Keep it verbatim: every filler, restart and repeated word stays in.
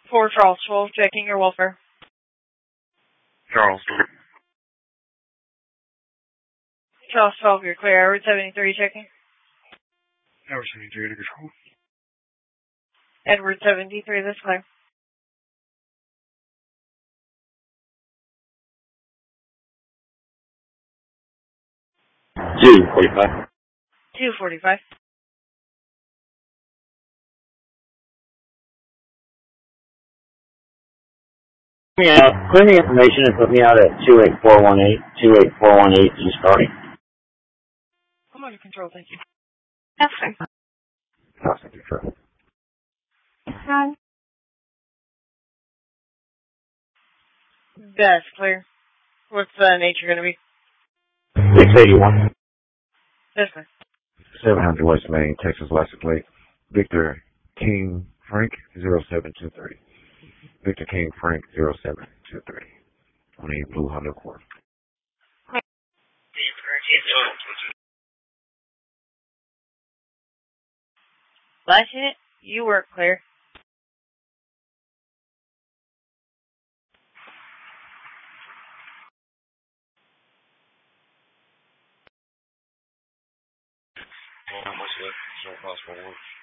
For Charles twelve, checking your welfare. Charles. Charles twelve, you're clear. Edward seventy-three, checking. Edward seventy-three, under control. Edward seventy-three, this clear. two forty-five. two forty-five. Yeah, clear the information and put me out at two eight four one eight, two eight four one eight, East Starting. I'm under control, thank you. Yes, sir. Crossing control. Hi. That's clear. What's the nature going to be? six eighty-one. Yes, sir. seven hundred West Main, Texas license plate. Victor King Frank zero seven two three. Victor King Frank zero seven two three. On a blue Honda Accord. Last hit, you work clear. How much left? So possible work.